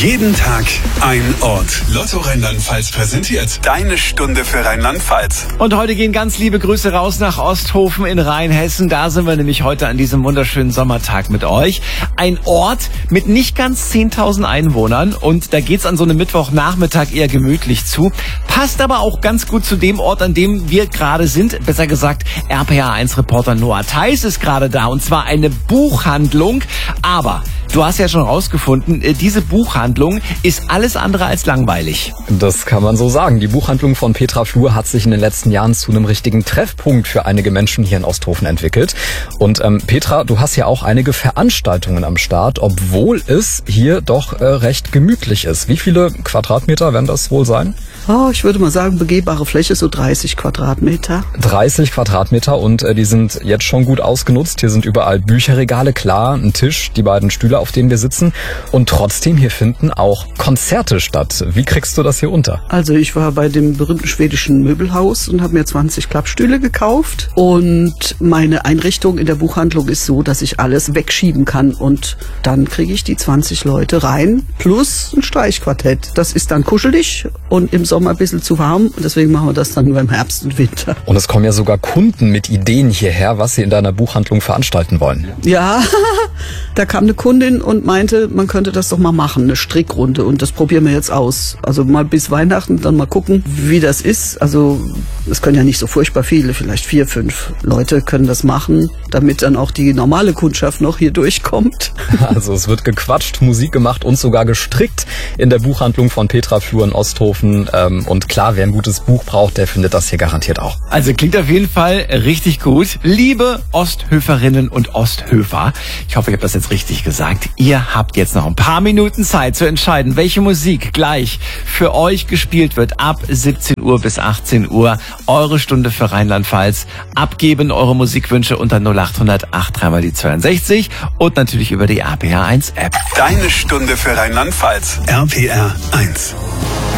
Jeden Tag ein Ort. Lotto Rheinland-Pfalz präsentiert deine Stunde für Rheinland-Pfalz. Und heute gehen ganz liebe Grüße raus nach Osthofen in Rheinhessen. Da sind wir nämlich heute an diesem wunderschönen Sommertag mit euch. Ein Ort mit nicht ganz 10.000 Einwohnern. Und da geht's an so einem Mittwochnachmittag eher gemütlich zu. Passt aber auch ganz gut zu dem Ort, an dem wir gerade sind. Besser gesagt, RPA1-Reporter Noah Theis ist gerade da. Und zwar eine Buchhandlung. Aber du hast ja schon rausgefunden, diese Buchhandlung ist alles andere als langweilig. Das kann man so sagen. Die Buchhandlung von Petra Flur hat sich in den letzten Jahren zu einem richtigen Treffpunkt für einige Menschen hier in Osthofen entwickelt. Und Petra, du hast ja auch einige Veranstaltungen am Start, obwohl es hier doch recht gemütlich ist. Wie viele Quadratmeter werden das wohl sein? Oh, ich würde mal sagen, begehbare Fläche so 30 Quadratmeter. 30 Quadratmeter und die sind jetzt schon gut ausgenutzt. Hier sind überall Bücherregale, klar, ein Tisch, die beiden Stühle, auf denen wir sitzen. Und trotzdem, hier finden auch Konzerte statt. Wie kriegst du das hier unter? Also ich war bei dem berühmten schwedischen Möbelhaus und habe mir 20 Klappstühle gekauft. Und meine Einrichtung in der Buchhandlung ist so, dass ich alles wegschieben kann. Und dann kriege ich die 20 Leute rein, plus ein Streichquartett. Das ist dann kuschelig und im Sommer ein bisschen zu warm. Und deswegen machen wir das dann nur im Herbst und Winter. Und es kommen ja sogar Kunden mit Ideen hierher, was sie in deiner Buchhandlung veranstalten wollen. Ja, da kam eine Kundin und meinte, man könnte das doch mal machen, eine Strickrunde. Und das probieren wir jetzt aus. Also mal bis Weihnachten, dann mal gucken, wie das ist. Also es können ja nicht so furchtbar viele, vielleicht 4, 5 Leute können das machen, damit dann auch die normale Kundschaft noch hier durchkommt. Also es wird gequatscht, Musik gemacht und sogar gestrickt in der Buchhandlung von Petra Flur in Osthofen. Und klar, wer ein gutes Buch braucht, der findet das hier garantiert auch. Also klingt auf jeden Fall richtig gut. Liebe Osthöferinnen und Osthöfer, ich hoffe, ich habe das jetzt richtig gesagt. Ihr habt jetzt noch ein paar Minuten Zeit zu entscheiden, welche Musik gleich für euch gespielt wird ab 17 Uhr bis 18 Uhr. Eure Stunde für Rheinland-Pfalz. Abgeben eure Musikwünsche unter 0800 83 62 und natürlich über die RPA1 App. Deine Stunde für Rheinland-Pfalz. RPA1.